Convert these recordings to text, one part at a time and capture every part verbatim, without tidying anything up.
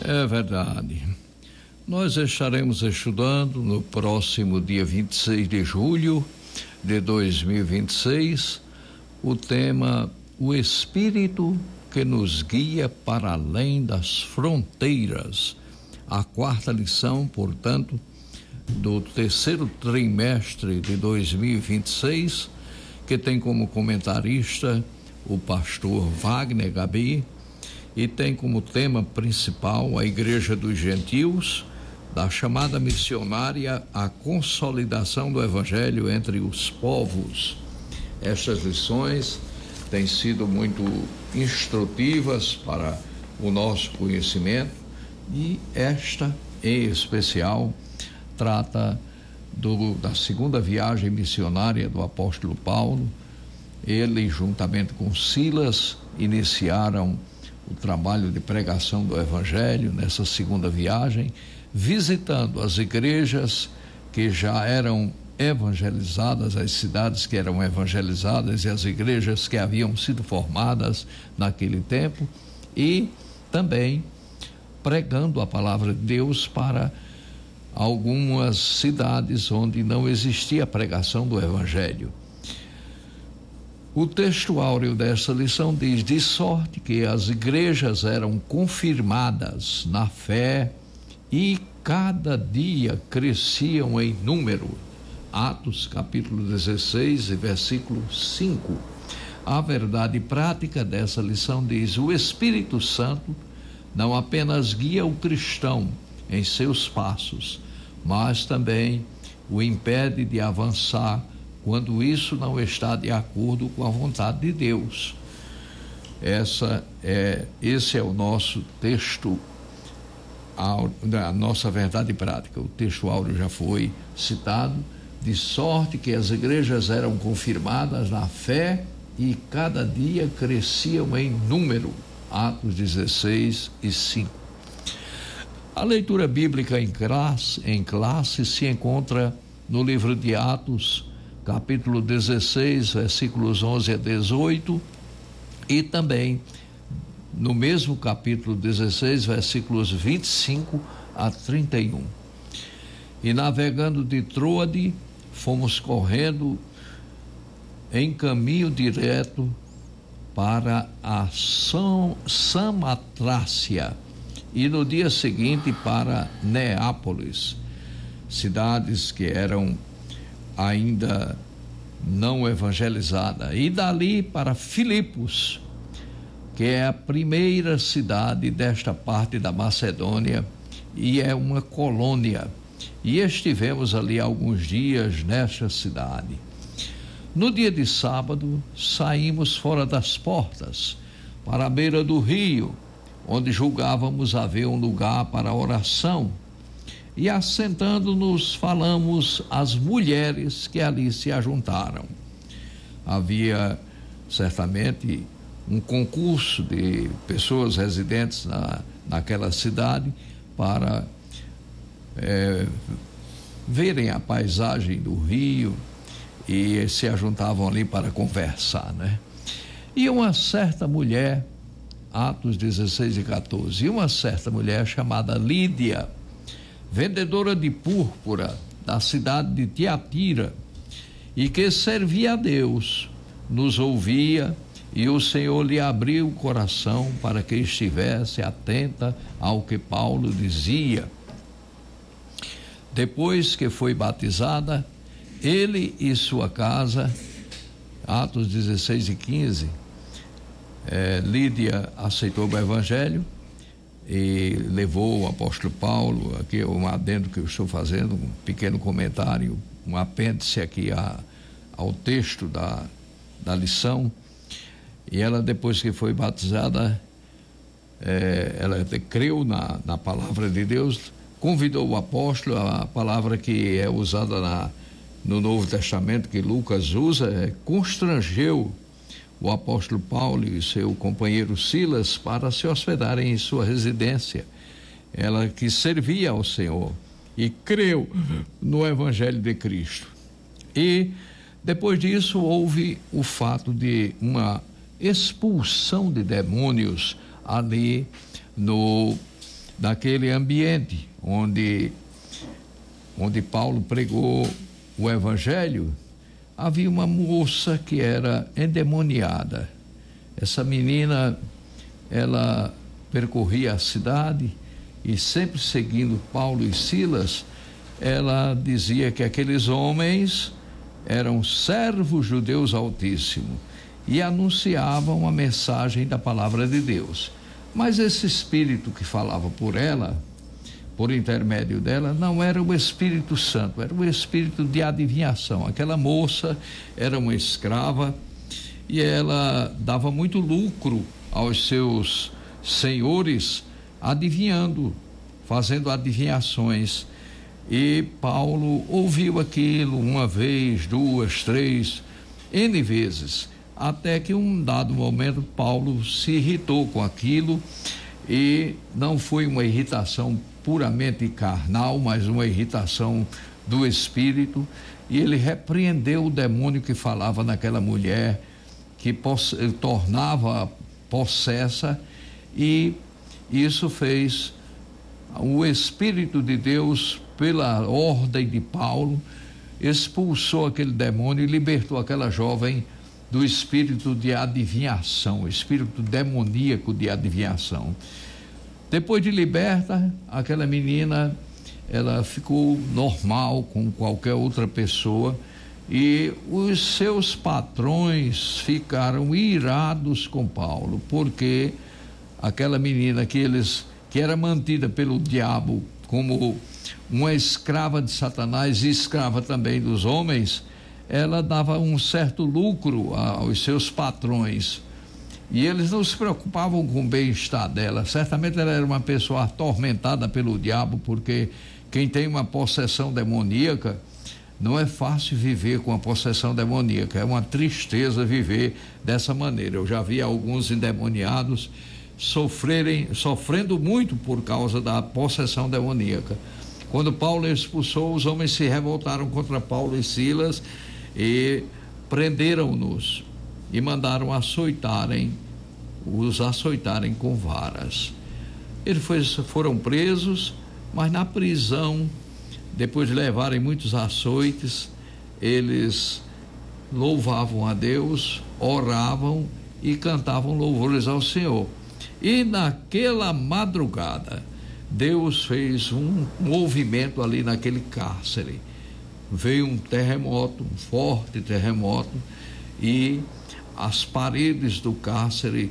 É verdade. Nós estaremos estudando no próximo dia vinte e seis de julho de dois mil e vinte e seis o tema O Espírito que nos guia para além das fronteiras. A quarta lição, portanto, do terceiro trimestre de dois mil e vinte e seis, que tem como comentarista o pastor Wagner Gabi e tem como tema principal a Igreja dos Gentios, da chamada missionária à consolidação do Evangelho entre os povos. Estas lições têm sido muito instrutivas para o nosso conhecimento e esta, em especial, trata do, da segunda viagem missionária do apóstolo Paulo. Ele, juntamente com Silas, iniciaram o trabalho de pregação do Evangelho nessa segunda viagem, visitando as igrejas que já eram evangelizadas, as cidades que eram evangelizadas e as igrejas que haviam sido formadas naquele tempo, e também pregando a palavra de Deus para algumas cidades onde não existia a pregação do Evangelho. O texto áureo dessa lição diz: de sorte que as igrejas eram confirmadas na fé e cada dia cresciam em número. Atos capítulo dezesseis e versículo cinco. A verdade prática dessa lição diz: o Espírito Santo não apenas guia o cristão em seus passos, mas também o impede de avançar quando isso não está de acordo com a vontade de Deus. Essa é, esse é o nosso texto, a, a nossa verdade prática. O texto áureo já foi citado, de sorte que as igrejas eram confirmadas na fé e cada dia cresciam em número. Atos dezesseis e cinco. A leitura bíblica em classe, em classe se encontra no livro de Atos, capítulo dezesseis, versículos onze a dezoito, e também no mesmo capítulo dezesseis, versículos vinte e cinco a trinta e um. E navegando de Troade, fomos correndo em caminho direto para a São, Samatrácia, e no dia seguinte para Neápolis, cidades que eram ainda não evangelizadas, e dali para Filipos, que é a primeira cidade desta parte da Macedônia e é uma colônia, e estivemos ali alguns dias nesta cidade. No dia de sábado, saímos fora das portas, para a beira do rio, onde julgávamos haver um lugar para oração, e assentando-nos falamos às mulheres que ali se ajuntaram. Havia certamente um concurso de pessoas residentes na, naquela cidade para é, verem a paisagem do rio, e se ajuntavam ali para conversar, né? E uma certa mulher, Atos dezesseis e quatorze, e uma certa mulher chamada Lídia, vendedora de púrpura da cidade de Tiatira, e que servia a Deus, nos ouvia, e o Senhor lhe abriu o coração para que estivesse atenta ao que Paulo dizia. Depois que foi batizada, ele e sua casa, Atos dezesseis e quinze, eh, Lídia aceitou o Evangelho e levou o apóstolo Paulo, aqui é um adendo que eu estou fazendo, um pequeno comentário, um apêndice aqui a, ao texto da, da lição, e ela, depois que foi batizada, eh, ela creu na, na palavra de Deus, convidou o apóstolo, a palavra que é usada na no Novo Testamento, que Lucas usa, é, constrangeu o apóstolo Paulo e seu companheiro Silas para se hospedarem em sua residência. Ela que servia ao Senhor e creu no Evangelho de Cristo. E depois disso houve o fato de uma expulsão de demônios ali no daquele ambiente onde, onde Paulo pregou o evangelho, havia uma moça que era endemoniada. Essa menina, ela percorria a cidade e sempre seguindo Paulo e Silas, ela dizia que aqueles homens eram servos judeus altíssimos e anunciavam a mensagem da palavra de Deus. Mas esse espírito que falava por ela, por intermédio dela, não era o Espírito Santo, era o espírito de adivinhação. Aquela moça era uma escrava e ela dava muito lucro aos seus senhores adivinhando, fazendo adivinhações. E Paulo ouviu aquilo uma vez, duas, três, N vezes, até que um dado momento Paulo se irritou com aquilo, e não foi uma irritação puramente carnal, mas uma irritação do espírito, e ele repreendeu o demônio que falava naquela mulher, que poss- tornava possessa, e isso fez o Espírito de Deus, pela ordem de Paulo, expulsou aquele demônio e libertou aquela jovem do espírito de adivinhação, espírito demoníaco de adivinhação. Depois de liberta, aquela menina, ela ficou normal com qualquer outra pessoa, e os seus patrões ficaram irados com Paulo, porque aquela menina que eles que era mantida pelo diabo como uma escrava de Satanás e escrava também dos homens, ela dava um certo lucro aos seus patrões, e eles não se preocupavam com o bem-estar dela. Certamente ela era uma pessoa atormentada pelo diabo, porque quem tem uma possessão demoníaca, não é fácil viver com a possessão demoníaca, é uma tristeza viver dessa maneira. Eu já vi alguns endemoniados sofrerem, sofrendo muito por causa da possessão demoníaca. Quando Paulo expulsou, os homens se revoltaram contra Paulo e Silas e prenderam-nos e mandaram açoitarem, os açoitarem com varas. Eles foi, foram presos, mas na prisão, depois de levarem muitos açoites, eles louvavam a Deus, oravam e cantavam louvores ao Senhor. E naquela madrugada, Deus fez um movimento ali naquele cárcere. Veio um terremoto, um forte terremoto, e as paredes do cárcere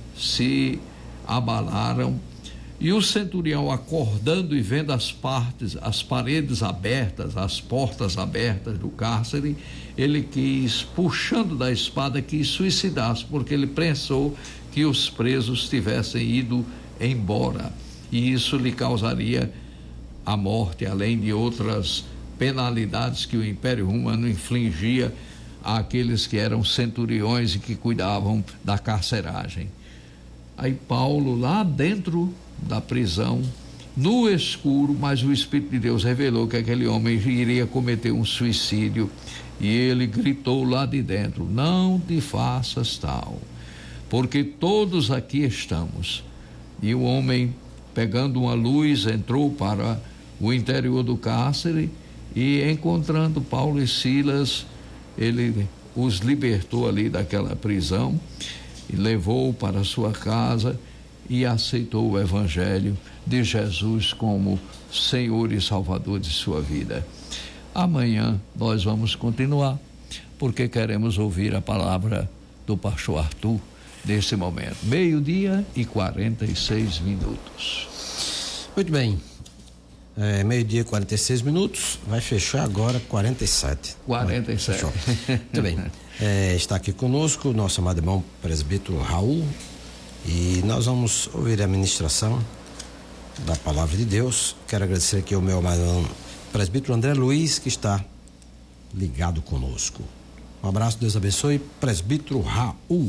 se abalaram, e o centurião, acordando e vendo as partes, as paredes abertas, as portas abertas do cárcere, ele quis, puxando da espada, quis suicidar-se, porque ele pensou que os presos tivessem ido embora, e isso lhe causaria a morte, além de outras penalidades que o Império Romano infligia àqueles que eram centuriões e que cuidavam da carceragem. Aí Paulo, lá dentro da prisão, no escuro, mas o Espírito de Deus revelou que aquele homem iria cometer um suicídio, e ele gritou lá de dentro: não te faças tal, porque todos aqui estamos. E o homem, pegando uma luz, entrou para o interior do cárcere, e encontrando Paulo e Silas, ele os libertou ali daquela prisão e levou para sua casa e aceitou o evangelho de Jesus como Senhor e Salvador de sua vida. Amanhã nós vamos continuar, porque queremos ouvir a palavra do pastor Arthur nesse momento. Meio-dia e quarenta e seis minutos. Muito bem. É, meio-dia e quarenta e seis minutos, vai fechar agora quarenta e sete. quarenta e sete. Fechou. Muito bem. É, está aqui conosco o nosso amado irmão presbítero Raul, e nós vamos ouvir a ministração da palavra de Deus. Quero agradecer aqui ao meu amado irmão presbítero André Luiz, que está ligado conosco. Um abraço, Deus abençoe. Presbítero Raul.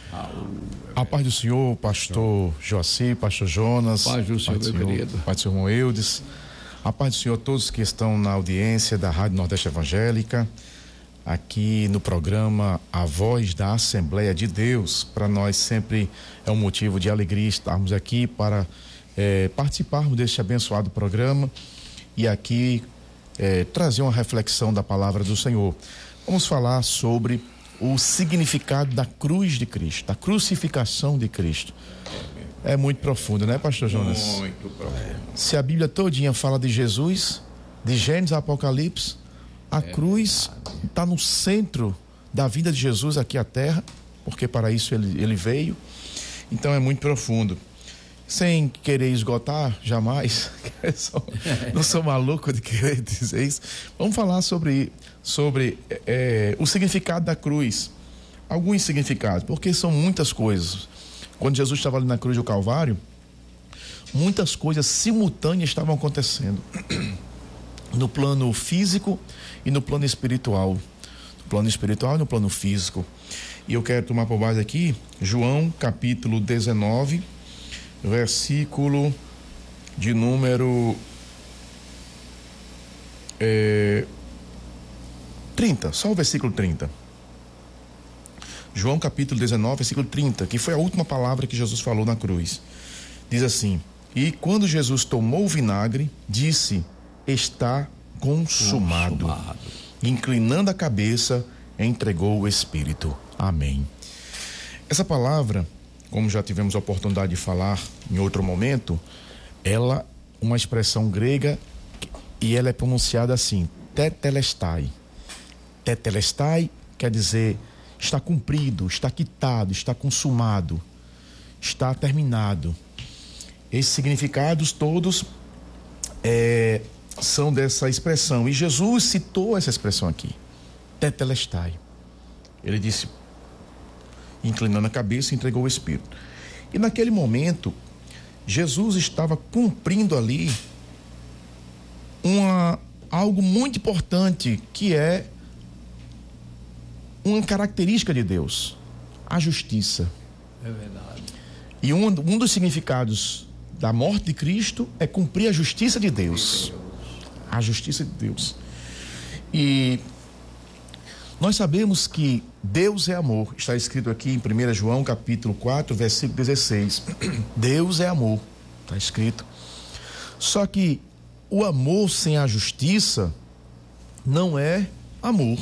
A paz do Senhor, pastor Joaci, pastor Jonas. Paz do Senhor, meu querido. Paz do Senhor, irmão Eudes. A paz do Senhor a todos que estão na audiência da Rádio Nordeste Evangélica, aqui no programa A Voz da Assembleia de Deus. Para nós sempre é um motivo de alegria estarmos aqui para é, participarmos deste abençoado programa e aqui é, trazer uma reflexão da palavra do Senhor. Vamos falar sobre o significado da cruz de Cristo, da crucificação de Cristo. É muito profundo, né, pastor Jonas? Muito profundo. Se a Bíblia todinha fala de Jesus, de Gênesis a Apocalipse, a é cruz está no centro da vida de Jesus aqui à terra, porque para isso ele, ele veio. Então é muito profundo. Sem querer esgotar, jamais, não sou maluco de querer dizer isso. Vamos falar sobre, sobre é, o significado da cruz. Alguns significados, porque são muitas coisas. Quando Jesus estava ali na cruz do Calvário, muitas coisas simultâneas estavam acontecendo. No plano físico e no plano espiritual. No plano espiritual e no plano físico. E eu quero tomar por base aqui, João capítulo dezenove, versículo de número é, trinta, só o versículo trinta. João capítulo dezenove, versículo trinta, que foi a última palavra que Jesus falou na cruz. Diz assim: e quando Jesus tomou o vinagre, disse: está consumado. consumado. Inclinando a cabeça, entregou o Espírito. Amém. Essa palavra, como já tivemos a oportunidade de falar em outro momento, ela é uma expressão grega e ela é pronunciada assim: tetelestai. Tetelestai quer dizer está cumprido, está quitado, está consumado, está terminado. Esses significados todos é, são dessa expressão. E Jesus citou essa expressão aqui, tetelestai. Ele disse, inclinando a cabeça, entregou o Espírito. E naquele momento, Jesus estava cumprindo ali uma, algo muito importante, que é uma característica de Deus, a justiça. É verdade. E um, um dos significados da morte de Cristo é cumprir a justiça de Deus. A justiça de Deus. E nós sabemos que Deus é amor. Está escrito aqui em primeiro João capítulo quatro, versículo dezesseis. Deus é amor. Está escrito. Só que o amor sem a justiça não é amor.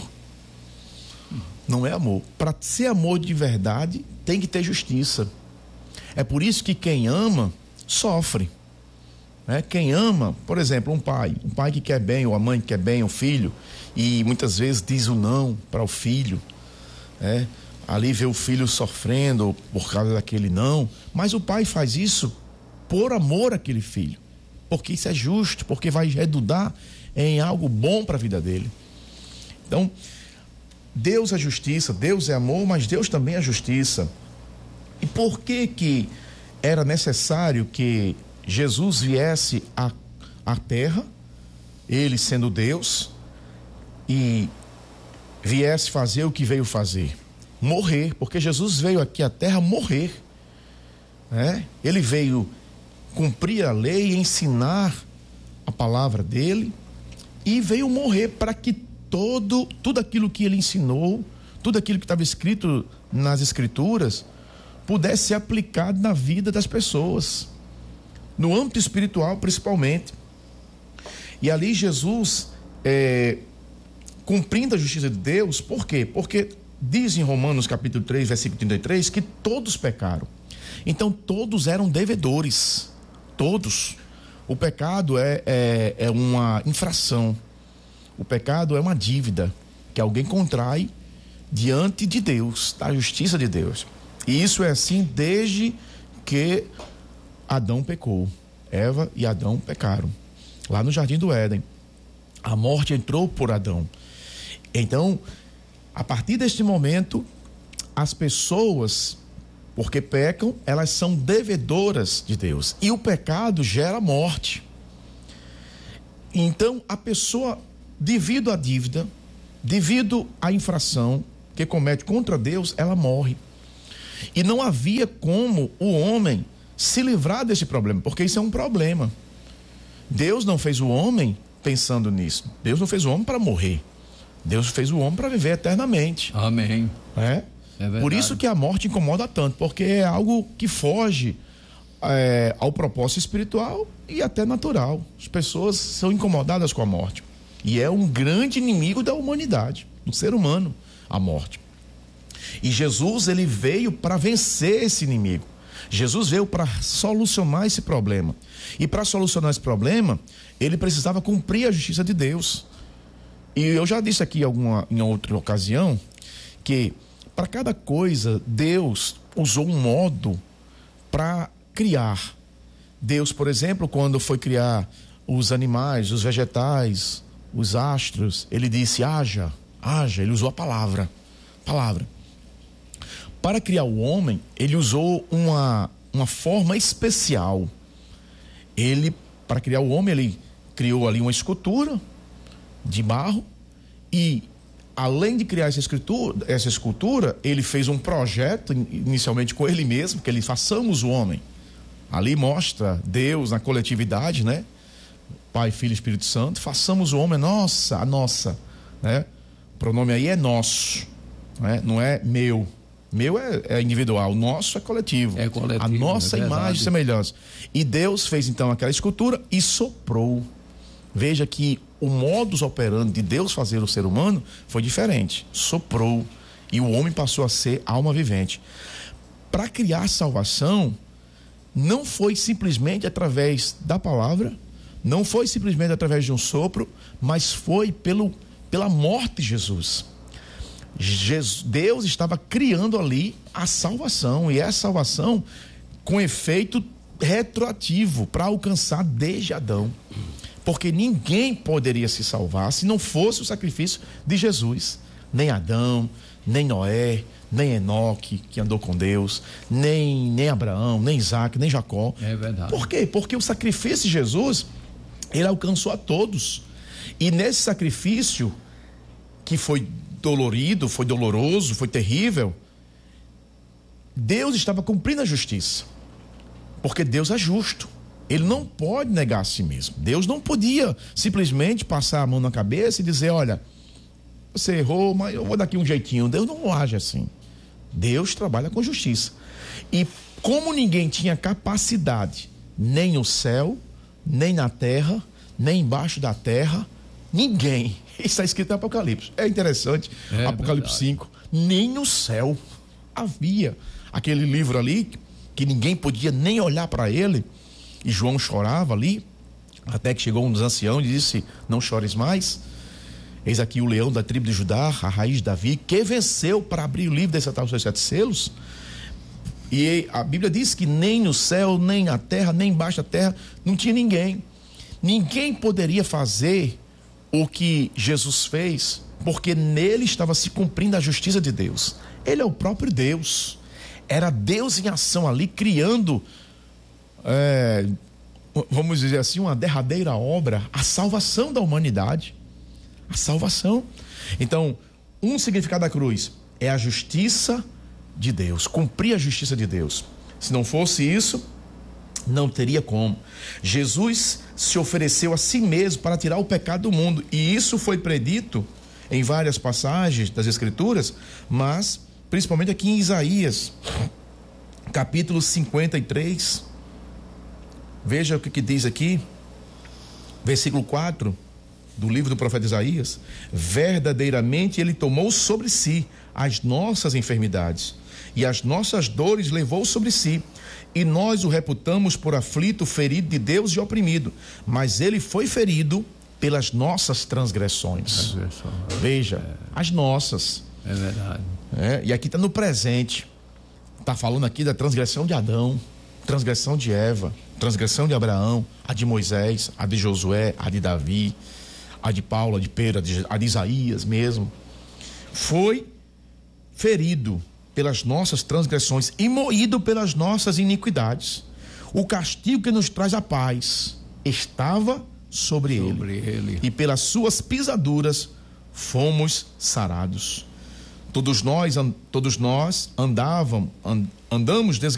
Não é amor. Para ser amor de verdade, tem que ter justiça. É por isso que quem ama, sofre. Né? Quem ama, por exemplo, um pai. Um pai que quer bem, ou a mãe que quer bem, o filho, e muitas vezes diz o não para o filho. Né? Ali vê o filho sofrendo por causa daquele não. Mas o pai faz isso por amor àquele filho. Porque isso é justo, porque vai redundar em algo bom para a vida dele. Então, Deus é justiça, Deus é amor, mas Deus também é justiça. E por que que era necessário que Jesus viesse à, à terra, ele sendo Deus, e viesse fazer o que veio fazer? Morrer, porque Jesus veio aqui à terra morrer. Né? Ele veio cumprir a lei, ensinar a palavra dele, e veio morrer para que Todo, tudo aquilo que ele ensinou, tudo aquilo que estava escrito nas escrituras, pudesse ser aplicado na vida das pessoas, no âmbito espiritual principalmente. E ali Jesus, é, cumprindo a justiça de Deus, por quê? Porque diz em Romanos capítulo três, versículo trinta e três, que todos pecaram. Então todos eram devedores, todos. O pecado é, é, é uma infração. O pecado é uma dívida que alguém contrai diante de Deus, da justiça de Deus. E isso é assim desde que Adão pecou. Eva e Adão pecaram. Lá no Jardim do Éden. A morte entrou por Adão. Então, a partir deste momento, as pessoas, porque pecam, elas são devedoras de Deus. E o pecado gera morte. Então, a pessoa, devido à dívida, devido à infração que comete contra Deus, ela morre. E não havia como o homem se livrar desse problema, porque isso é um problema. Deus não fez o homem pensando nisso. Deus não fez o homem para morrer. Deus fez o homem para viver eternamente. Amém. É? É Por isso que a morte incomoda tanto, porque é algo que foge é, ao propósito espiritual e até natural. As pessoas são incomodadas com a morte. E é um grande inimigo da humanidade, do ser humano, a morte. E Jesus, ele veio para vencer esse inimigo. Jesus veio para solucionar esse problema. E para solucionar esse problema, ele precisava cumprir a justiça de Deus. E eu já disse aqui alguma, em outra ocasião que para cada coisa Deus usou um modo para criar. Deus, por exemplo, quando foi criar os animais, os vegetais, os astros, ele disse haja, haja, ele usou a palavra, palavra. Para criar o homem, ele usou uma, uma forma especial. Ele, para criar o homem, ele criou ali uma escultura de barro e, além de criar essa escultura, essa escultura, ele fez um projeto, inicialmente com ele mesmo, que ele façamos o homem. Ali mostra Deus na coletividade, né? Pai, Filho e Espírito Santo, façamos o homem, nossa, a nossa, né? O pronome aí é nosso, né? Não é meu. Meu é, é individual, o nosso é coletivo. É coletivo, a nossa é imagem e semelhança. E Deus fez então aquela escultura e soprou. Veja que o modus operandi de Deus fazer o ser humano foi diferente. Soprou. E o homem passou a ser alma vivente. Para criar salvação, não foi simplesmente através da palavra, não foi simplesmente através de um sopro, mas foi pelo, pela morte de Jesus. Jesus, Deus estava criando ali a salvação, e essa salvação com efeito retroativo para alcançar desde Adão, porque ninguém poderia se salvar se não fosse o sacrifício de Jesus. Nem Adão, nem Noé, nem Enoque, que andou com Deus, nem, nem Abraão, nem Isaac, nem Jacó. É verdade. Por quê? Porque o sacrifício de Jesus, ele alcançou a todos, e nesse sacrifício que foi dolorido, foi doloroso, foi terrível, Deus estava cumprindo a justiça, porque Deus é justo, ele não pode negar a si mesmo. Deus não podia simplesmente passar a mão na cabeça e dizer, olha, você errou, mas eu vou dar aqui um jeitinho. Deus não age assim. Deus trabalha com justiça, e como ninguém tinha capacidade, nem no céu, nem na terra, nem embaixo da terra, ninguém. Isso está escrito no Apocalipse. É interessante. É, Apocalipse cinco. Nem no céu havia aquele livro ali que ninguém podia nem olhar para ele. E João chorava ali, até que chegou um dos anciãos e disse, não chores mais. Eis aqui o leão da tribo de Judá, a raiz de Davi, que venceu para abrir o livro e desatar os seus sete selos. E a Bíblia diz que nem no céu, nem na terra, nem embaixo da terra, não tinha ninguém. Ninguém poderia fazer o que Jesus fez, porque nele estava se cumprindo a justiça de Deus. Ele é o próprio Deus. Era Deus em ação ali, criando, é, vamos dizer assim, uma derradeira obra, a salvação da humanidade. A salvação. Então, um significado da cruz é a justiça de Deus, cumprir a justiça de Deus. Se não fosse isso, não teria como. Jesus se ofereceu a si mesmo para tirar o pecado do mundo, e isso foi predito em várias passagens das Escrituras, mas principalmente aqui em Isaías, capítulo cinquenta e três. Veja o que, que diz aqui, versículo quatro do livro do profeta Isaías: verdadeiramente ele tomou sobre si as nossas enfermidades e as nossas dores levou sobre si, e nós o reputamos por aflito, ferido de Deus e oprimido, mas ele foi ferido pelas nossas transgressões. É, veja, é, as nossas. É verdade. É, e aqui está no presente, está falando aqui da transgressão de Adão, transgressão de Eva, transgressão de Abraão, a de Moisés, a de Josué, a de Davi, a de Paulo, a de Pedro, a de, a de Isaías mesmo. Foi ferido pelas nossas transgressões e moído pelas nossas iniquidades. O castigo que nos traz a paz estava sobre, sobre ele. ele. E pelas suas pisaduras fomos sarados. Todos nós, todos nós andavam, andamos